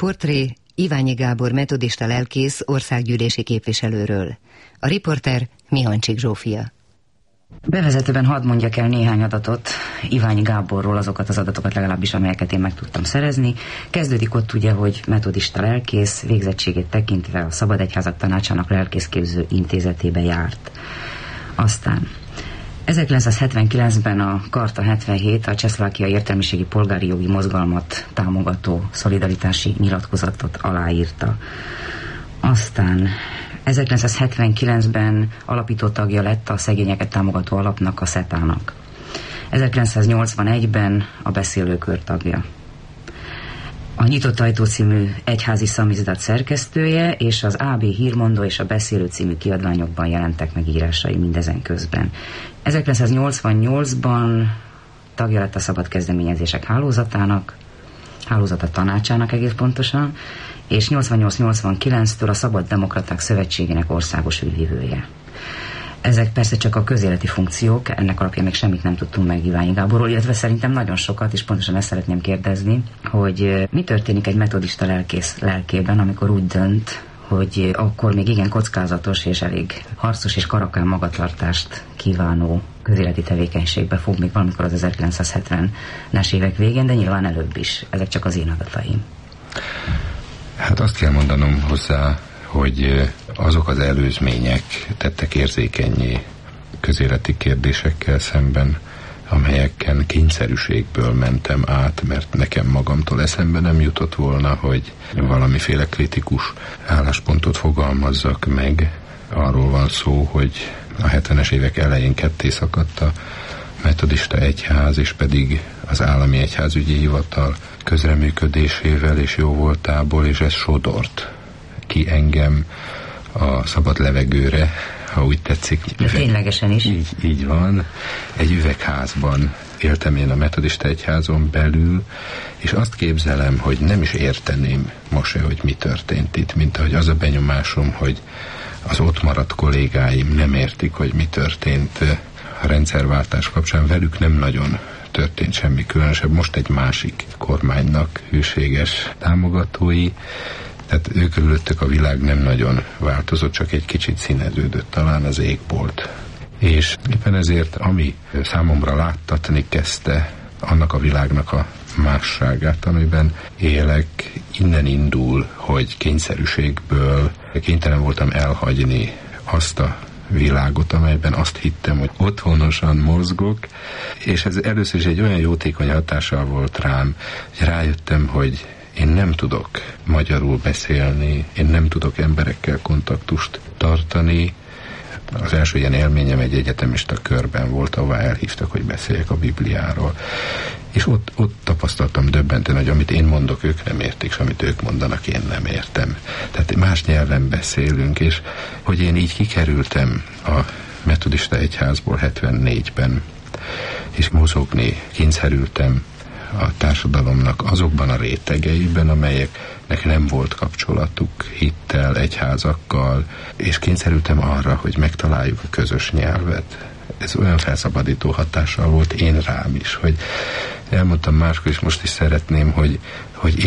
Portré Iványi Gábor metodista lelkész országgyűlési képviselőről. A riporter Mihancsik Zsófia. Bevezetőben hadd mondjak el néhány adatot Iványi Gáborról, azokat az adatokat legalábbis, amelyeket én meg tudtam szerezni. Kezdődik ott ugye, hogy metodista lelkész, végzettségét tekintve a Szabad Egyházak Tanácsának lelkészképző intézetébe járt. Aztán 1979-ben a Karta 77, a Csehszlovákia értelmiségi polgári jogi mozgalmat támogató szolidaritási nyilatkozatot aláírta. Aztán 1979-ben alapító tagja lett a szegényeket támogató alapnak, a SZETA-nak. 1981-ben a beszélőkör tagja. A Nyitott Ajtó című egyházi szamizdat szerkesztője, és az AB Hírmondó és a Beszélő című kiadványokban jelentek meg írásai mindezen közben. 1988-ban tagja lett a Szabad Kezdeményezések hálózata tanácsának egész pontosan, és 88-89-től a Szabad Demokraták Szövetségének országos ügyvivője. Ezek persze csak a közéleti funkciók, ennek alapján még semmit nem tudtunk meg Iványi Gáborról, illetve szerintem nagyon sokat, és pontosan ezt szeretném kérdezni, hogy mi történik egy metodista lelkész lelkében, amikor úgy dönt, hogy akkor még igen kockázatos és elég harcos és karakán magatartást kívánó közéleti tevékenységbe fog még valamikor az 1970-es évek végén, de nyilván előbb is. Ezek csak az én adataim. Hát azt kell mondanom hozzá, hogy azok az előzmények tettek érzékennyé közéleti kérdésekkel szemben, amelyeken kényszerűségből mentem át, mert nekem magamtól eszembe nem jutott volna, hogy valamiféle kritikus álláspontot fogalmazzak meg. Arról van szó, hogy a 70-es évek elején ketté szakadt a metodista egyház, és pedig az állami egyházügyi hivatal közreműködésével és jóvoltából, és ez sodort ki engem a szabad levegőre, ha úgy tetszik. De ténylegesen is. Így van. Egy üvegházban éltem én a metodista egyházon belül, és azt képzelem, hogy nem is érteném most se, hogy mi történt itt, mint ahogy az a benyomásom, hogy az ott maradt kollégáim nem értik, hogy mi történt a rendszerváltás kapcsán. Velük nem nagyon történt semmi különösebb. Most egy másik kormánynak hűséges támogatói, tehát ők körülöttük a világ nem nagyon változott, csak egy kicsit színeződött talán az égbolt. És éppen ezért, ami számomra láttatni kezdte annak a világnak a másságát, amiben élek, innen indul, hogy kényszerűségből kénytelen voltam elhagyni azt a világot, amelyben azt hittem, hogy otthonosan mozgok, és ez először is egy olyan jótékony hatással volt rám, hogy rájöttem, hogy én nem tudok magyarul beszélni, én nem tudok emberekkel kontaktust tartani. Az első ilyen élményem egy egyetemista körben volt, ahová elhívtak, hogy beszéljek a Bibliáról. És ott tapasztaltam döbbentően, hogy amit én mondok, ők nem értik, és amit ők mondanak, én nem értem. Tehát más nyelven beszélünk, és hogy én így kikerültem a metodista egyházból 74-ben, és mozogni kényszerültem a társadalomnak azokban a rétegeiben, amelyeknek nem volt kapcsolatuk hittel, egyházakkal, és kényszerültem arra, hogy megtaláljuk a közös nyelvet. Ez olyan felszabadító hatással volt én rám is, hogy elmondtam máskor, és most is szeretném, hogy én